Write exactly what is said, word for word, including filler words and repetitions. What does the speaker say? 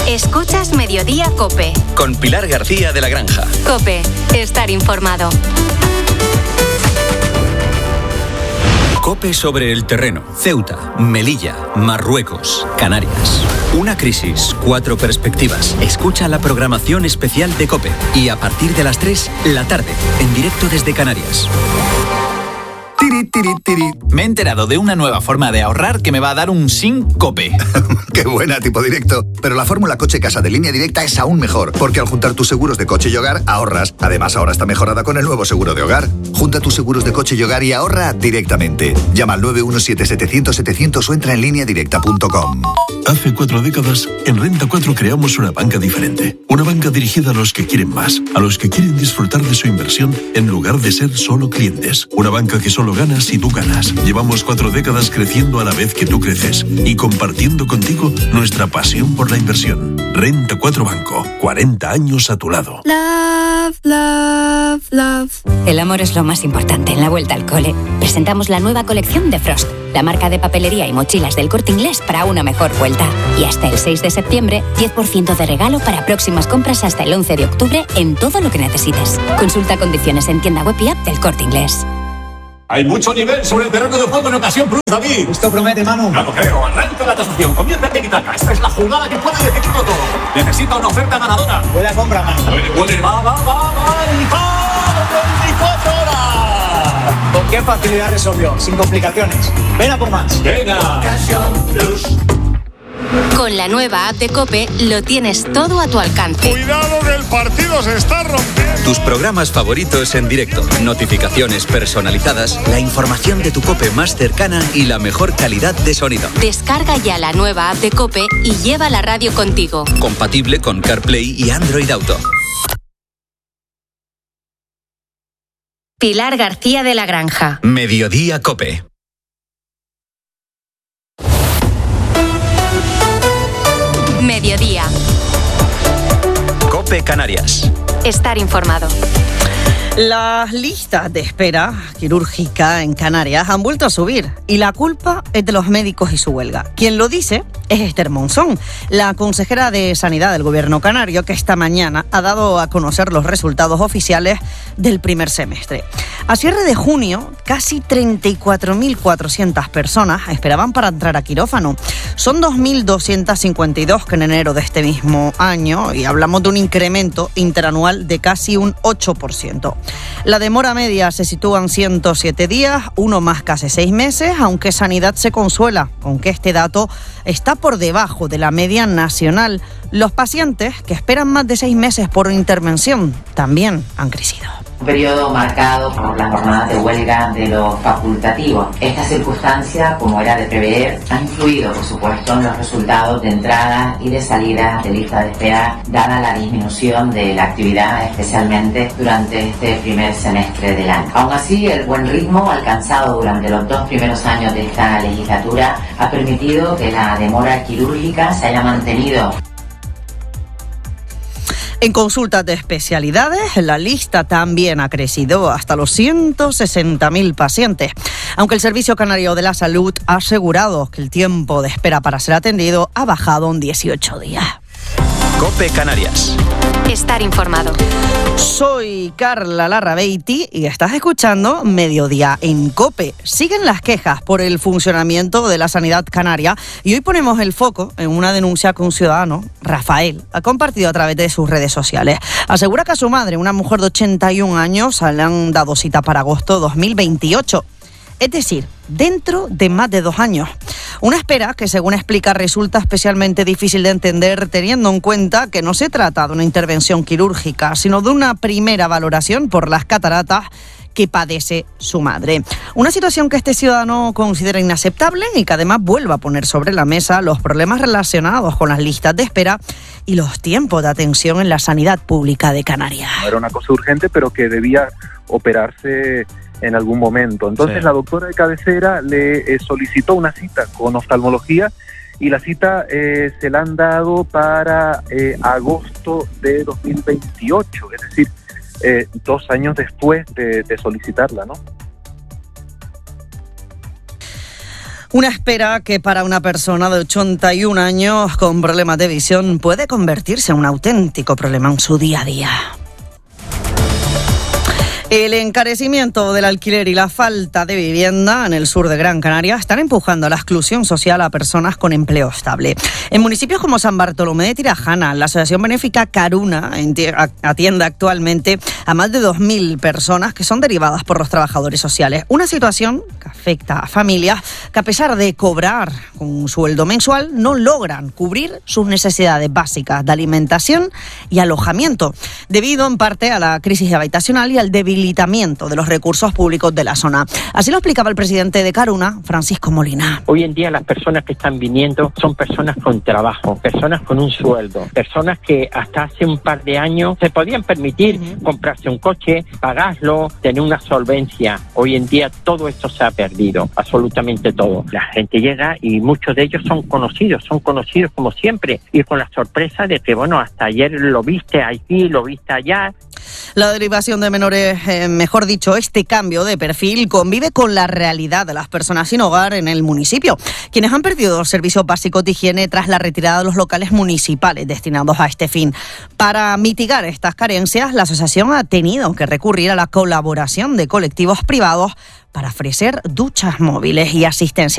Escuchas Mediodía COPE. Con Pilar García de la Granja. COPE. Estar informado. COPE sobre el terreno. Ceuta, Melilla, Marruecos, Canarias. Una crisis, cuatro perspectivas. Escucha la programación especial de COPE. Y a partir de las tres, la tarde, en directo desde Canarias. Tiri, tiri, tiri. Me he enterado de una nueva forma de ahorrar que me va a dar un SINCOPE. ¡Qué buena, tipo directo! Pero la fórmula coche casa de Línea Directa es aún mejor, porque al juntar tus seguros de coche y hogar, ahorras. Además, ahora está mejorada con el nuevo seguro de hogar. Junta tus seguros de coche y hogar y ahorra directamente. Llama al nueve uno siete, setecientos, setecientos o entra en línea directa punto com. Hace cuatro décadas, en Renta cuatro creamos una banca diferente. Una banca dirigida a los que quieren más, a los que quieren disfrutar de su inversión en lugar de ser solo clientes. Una banca que solo ganas si tú ganas. Llevamos cuatro décadas creciendo a la vez que tú creces y compartiendo contigo nuestra pasión por la inversión. Renta cuatro Banco, cuarenta años a tu lado. Love, love, love. El amor es lo más importante en la vuelta al cole. Presentamos la nueva colección de Frost, la marca de papelería y mochilas del Corte Inglés para una mejor vuelta. Y hasta el seis de septiembre, diez por ciento de regalo para próximas compras hasta el once de octubre en todo lo que necesites. Consulta condiciones en tienda web y app del Corte Inglés. Hay mucho nivel sobre el terreno de juego en ocasión Plus, David. Esto promete, Manu. Ya lo creo. Arranca la tasación. Comienza el tiki-taka. Esta es la jugada que puede decidirlo todo. Necesita una oferta ganadora. Buena compra, Manu. Puede, puede. Va, va, va, va. Y va. veinticuatro horas. ¿Con qué facilidad resolvió? Sin complicaciones. Ven a por más. Venga. Ocasión Plus. Con la nueva app de COPE lo tienes todo a tu alcance. Cuidado que el partido se está rompiendo. Tus programas favoritos en directo, notificaciones personalizadas, la información de tu COPE más cercana y la mejor calidad de sonido. Descarga ya la nueva app de COPE y lleva la radio contigo. Compatible con CarPlay y Android Auto. Pilar García de la Granja. Mediodía COPE. Mediodía. COPE Canarias. Estar informado. Las listas de espera quirúrgica en Canarias han vuelto a subir y la culpa es de los médicos y su huelga. Quien lo dice es Esther Monzón, la consejera de Sanidad del Gobierno canario, que esta mañana ha dado a conocer los resultados oficiales del primer semestre. A cierre de junio, casi treinta y cuatro mil cuatrocientas personas esperaban para entrar a quirófano. Son dos mil doscientos cincuenta y dos que en enero de este mismo año, y hablamos de un incremento interanual de casi un ocho por ciento. La demora media se sitúa en ciento siete días, uno más casi seis meses, aunque Sanidad se consuela con que este dato está por debajo de la media nacional. Los pacientes que esperan más de seis meses por una intervención también han crecido. Un periodo marcado por las jornadas de huelga de los facultativos. Esta circunstancia, como era de prever, ha influido, por supuesto, en los resultados de entrada y de salida de lista de espera, dada la disminución de la actividad, especialmente durante este primer semestre del año. Aún así, el buen ritmo alcanzado durante los dos primeros años de esta legislatura ha permitido que la demora quirúrgica se haya mantenido. En consultas de especialidades, la lista también ha crecido hasta los ciento sesenta mil pacientes. Aunque el Servicio Canario de la Salud ha asegurado que el tiempo de espera para ser atendido ha bajado en dieciocho días. COPE Canarias. Estar informado. Soy Carla Larrabeiti y estás escuchando Mediodía en COPE. Siguen las quejas por el funcionamiento de la sanidad canaria y hoy ponemos el foco en una denuncia que un ciudadano, Rafael, ha compartido a través de sus redes sociales. Asegura que a su madre, una mujer de ochenta y un años, le han dado cita para agosto dos mil veintiocho. Es decir, dentro de más de dos años. Una espera que, según explica, resulta especialmente difícil de entender teniendo en cuenta que no se trata de una intervención quirúrgica, sino de una primera valoración por las cataratas que padece su madre. Una situación que este ciudadano considera inaceptable y que además vuelve a poner sobre la mesa los problemas relacionados con las listas de espera y los tiempos de atención en la sanidad pública de Canarias. Era una cosa urgente, pero que debía operarse en algún momento. Entonces sí. La doctora de cabecera le eh, solicitó una cita con oftalmología y la cita eh, se la han dado para eh, agosto de dos mil veintiocho, es decir, eh, dos años después de, de solicitarla, ¿no? Una espera que para una persona de ochenta y un años con problemas de visión puede convertirse en un auténtico problema en su día a día. El encarecimiento del alquiler y la falta de vivienda en el sur de Gran Canaria están empujando a la exclusión social a personas con empleo estable. En municipios como San Bartolomé de Tirajana, la asociación benéfica Caruna atiende actualmente a más de dos mil personas que son derivadas por los trabajadores sociales. Una situación que afecta a familias que, a pesar de cobrar un sueldo mensual, no logran cubrir sus necesidades básicas de alimentación y alojamiento, debido en parte a la crisis habitacional y al debilitamiento de los recursos públicos de la zona. Así lo explicaba el presidente de Caruna, Francisco Molina. Hoy en día las personas que están viniendo son personas con trabajo, personas con un sueldo, personas que hasta hace un par de años se podían permitir uh-huh. comprarse un coche, pagarlo, tener una solvencia. Hoy en día todo esto se ha perdido, absolutamente todo. La gente llega y muchos de ellos son conocidos, son conocidos como siempre, y con la sorpresa de que, bueno, hasta ayer lo viste aquí, lo viste allá. La derivación de menores, eh, mejor dicho, este cambio de perfil convive con la realidad de las personas sin hogar en el municipio, quienes han perdido los servicios básicos de higiene tras la retirada de los locales municipales destinados a este fin. Para mitigar estas carencias, la asociación ha tenido que recurrir a la colaboración de colectivos privados para ofrecer duchas móviles y asistencia